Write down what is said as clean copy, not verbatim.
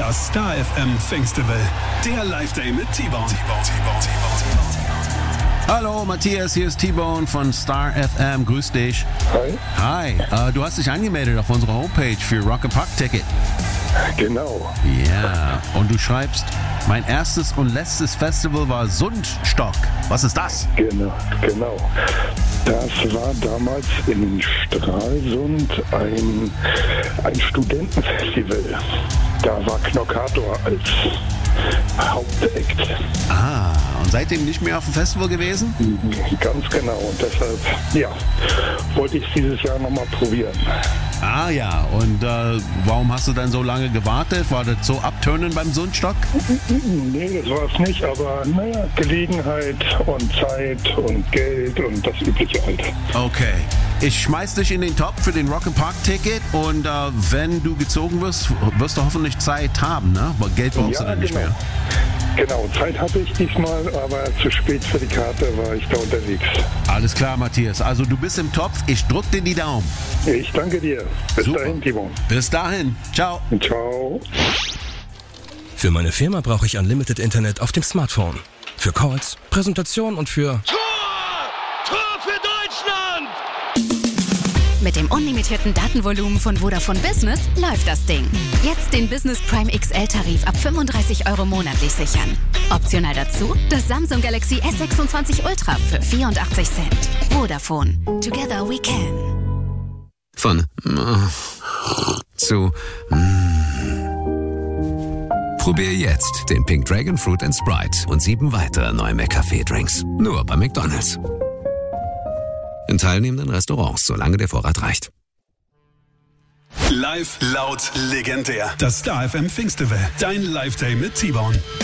Das Star FM Pfingstfestival, der Live-Day mit T-Bone. Hallo Matthias, hier ist T-Bone von Star FM, grüß dich. Hi. Hi, du hast dich angemeldet auf unserer Homepage für Rock im Park Ticket. Genau. Ja, und du schreibst, mein erstes und letztes Festival war Sundstock. Was ist das? Genau. Das war damals in Stralsund ein Studentenfestival. Da war Knockator als Hauptakt. Und seitdem nicht mehr auf dem Festival gewesen? Ganz genau. Und deshalb, wollte ich es dieses Jahr nochmal probieren. Und warum hast du dann so lange gewartet? War das so abturnen beim Sundstock? Nee, das war es nicht, aber Gelegenheit und Zeit und Geld und das Übliche halt. Okay. Ich schmeiß dich in den Topf für den Rock im Park Ticket und wenn du gezogen wirst, wirst du hoffentlich Zeit haben, ne? Aber Geld brauchst du dann nicht mehr. Genau, Zeit hatte ich diesmal, aber zu spät für die Karte war ich da unterwegs. Alles klar, Matthias. Also du bist im Topf, ich drück dir die Daumen. Ich danke dir. Bis dahin, Timo. Bis dahin. Ciao. Ciao. Für meine Firma brauche ich Unlimited Internet auf dem Smartphone. Für Calls, Präsentationen und für... Tor für Deutschland! Mit dem unlimitierten Datenvolumen von Vodafone Business läuft das Ding. Jetzt den Business Prime XL-Tarif ab 35 € monatlich sichern. Optional dazu das Samsung Galaxy S26 Ultra für 84 Cent. Vodafone. Together we can. Von zu Probier jetzt den Pink Dragon Fruit & Sprite und 7 weitere neue McCafé-Drinks. Nur bei McDonald's. In teilnehmenden Restaurants, solange der Vorrat reicht. Live, laut, legendär. Das Star FM Pfingstfestival, dein Live-Day mit T-Bone.